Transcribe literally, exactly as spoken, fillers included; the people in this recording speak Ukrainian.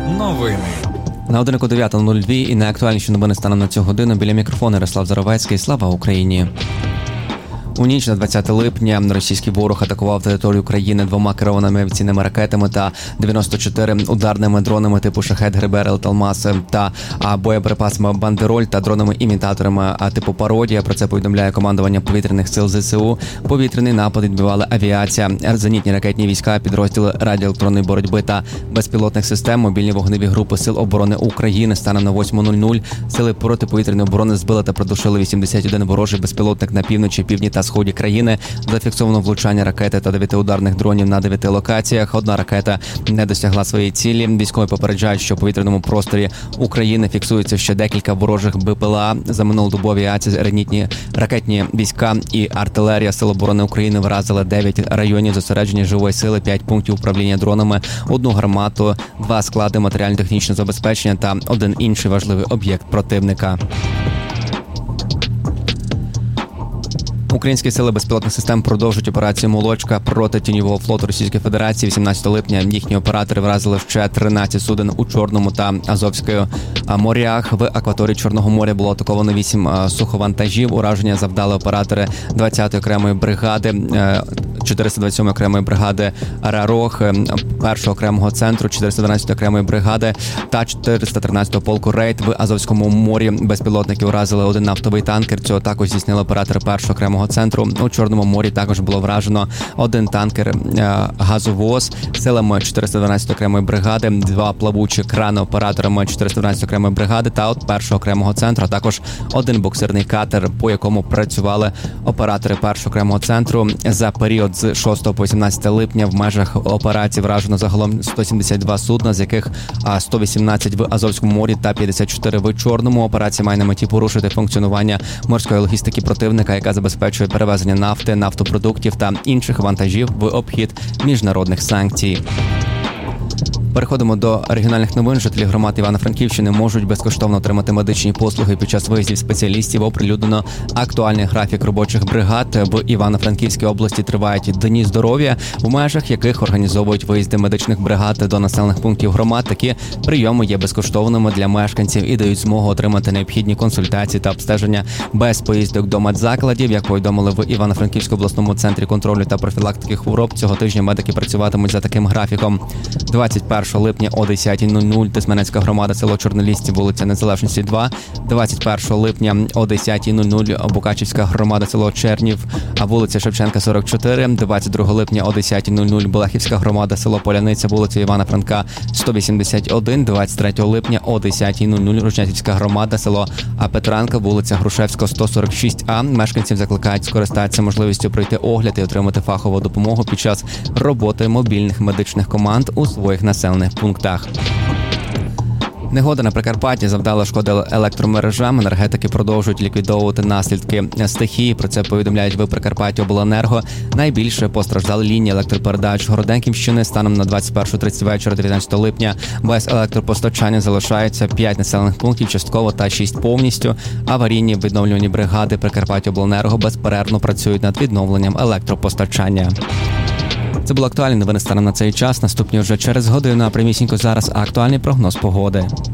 Новини. На годиннику дев'ята нуль два і найактуальніші новини станом на цю годину. Біля мікрофону Ярослав Заровецький. Слава Україні! У ніч на двадцяте липня російський ворог атакував територію країни двома керованими авіаційними ракетами та дев'яносто чотири ударними дронами типу «Шахед», «Грибер», «Талмас» та боєприпасами «Бандероль» та дронами-імітаторами типу «Пародія». Про це повідомляє командування повітряних сил ЗСУ. Повітряний напад відбивала авіація, зенітні ракетні війська, підрозділи радіоелектронної боротьби та безпілотних систем, мобільні вогневі групи Сил оборони України. Станом на восьму нуль нуль сили протиповітряної оборони збили та придушили вісімдесят один ворожий безпілотник на півночі, півдні та сході країни. Зафіксовано влучання ракети та дев'яти ударних дронів на дев'яти локаціях. Одна ракета не досягла своєї цілі. Військові попереджають, що в повітряному просторі України фіксується ще декілька ворожих БПЛА. За минулодобові авіації, ренітні ракетні війська і артилерія Сил оборони України вразили дев'ять районів зосередження живої сили, п'ять пунктів управління дронами, одну гармату, два склади матеріально-технічного забезпечення та один інший важливий об'єкт противника. Українські сили безпілотних систем продовжують операцію «Молочка» проти тіньового флоту Російської Федерації. вісімнадцятого липня їхні оператори вразили ще тринадцять суден у Чорному та Азовському морях. В акваторії Чорного моря було атаковано вісім суховантажів. Ураження завдали оператори двадцятої окремої бригади, чотириста двадцять сьомої окремої бригади «Рарог», першого окремого центру, чотириста дванадцятої окремої бригади та чотириста тринадцятого полку «Рейд». В Азовському морі безпілотники вразили один нафтовий танкер. Цю атаку здійснили оператори першого окремого центру. У Чорному морі також було вражено один танкер «Газовоз» силами чотириста дванадцятої окремої бригади, два плавучі крани операторами чотириста дванадцятої окремої бригади та от першого окремого центру, а також один буксирний катер, по якому працювали оператори першого окремого центру. За період з шостого по сімнадцяте липня в межах операції вражено загалом сто сімдесят два судна, з яких сто вісімнадцять в Азовському морі та п'ятдесят чотири в Чорному. Операція має на меті порушити функціонування морської логістики противника, яка забезпечує перевезення нафти, нафтопродуктів та інших вантажів в обхід міжнародних санкцій. Переходимо до регіональних новин. Жителі громад Івано-Франківщини можуть безкоштовно отримати медичні послуги під час виїздів спеціалістів. Оприлюднено актуальний графік робочих бригад. В Івано-Франківській області тривають дні здоров'я, в межах яких організовують виїзди медичних бригад до населених пунктів громад. Такі прийоми є безкоштовними для мешканців і дають змогу отримати необхідні консультації та обстеження без поїздок до медзакладів. Як повідомили в Івано-Франківському обласному центрі контролю та профілактики хвороб, цього тижня медики працюватимуть за таким графіком. двадцять першого липня о десятій нуль нуль Тисменецька громада, село Чорнолісці, вулиця Незалежності, два. двадцять першого липня о десятій нуль нуль Букачівська громада, село Чернів, вулиця Шевченка, сорок чотири. двадцять другого липня о десятій нуль нуль Болехівська громада, село Поляниця, вулиця Івана Франка, сто вісімдесят один. двадцять третього липня о десятій нуль нуль Рожнятівська громада, село Петренка, вулиця Грушевського, сто сорок шість А. Мешканців закликають скористатися можливістю пройти огляд і отримати фахову допомогу під час роботи мобільних медичних команд у своїх населених пунктах. Негода на Прикарпатті завдала шкоди електромережам. Енергетики продовжують ліквідовувати наслідки стихії. Про це повідомляють в Прикарпаттяобленерго. Найбільше постраждали лінії електропередач Городенківщини. Станом на двадцять першу тридцять вечора дев'ятнадцятого липня без електропостачання залишаються п'ять населених пунктів частково та шість повністю. Аварійні відновлювальні бригади Прикарпаттяобленерго безперервно працюють над відновленням електропостачання. Це були актуальні новини станом на цей час. Наступні вже через годину, а прямісінько зараз актуальний прогноз погоди.